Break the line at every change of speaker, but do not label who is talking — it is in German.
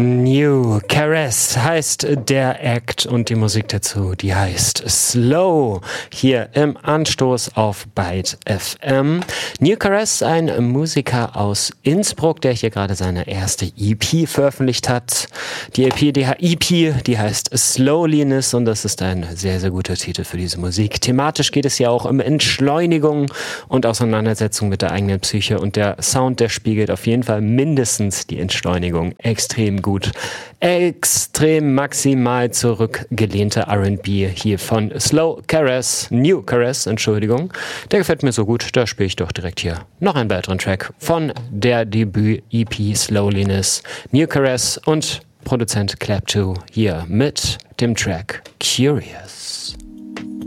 New Caress heißt der Act und die Musik dazu, die heißt Slow, hier im Anstoß auf Byte FM. New Caress, ein Musiker aus Innsbruck, der hier gerade seine erste EP veröffentlicht hat. Die EP, die heißt Slowliness und das ist ein sehr, sehr guter Titel für diese Musik. Thematisch geht es ja auch um Entschleunigung und Auseinandersetzung mit der eigenen Psyche und der Sound, der spiegelt auf jeden Fall mindestens die Entschleunigung extrem gut. Extrem maximal zurückgelehnte R&B hier von New Caress, Entschuldigung. Der gefällt mir so gut, da spiele ich doch direkt hier noch einen weiteren Track von der Debüt-EP Slowliness, New Caress und Produzent Clap2 hier mit dem Track Curious.